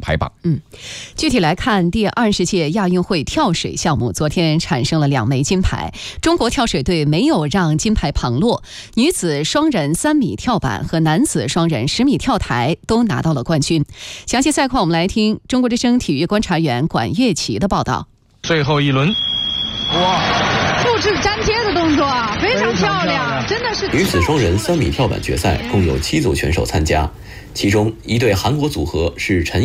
牌榜。 具体来看，第20届亚运会跳水项目昨天产生了2枚金牌，中国跳水队没有让金牌旁落，女子双人3米跳板和男子双人10米跳台都拿到了冠军。详细赛况我们来听中国之声体育观察员管乐琪的报道。 最后一轮， 复制粘贴的动作啊，非常漂亮，真的是。 女子双人3米跳板决赛共有7组选手参加，其中一对韩国组合是陈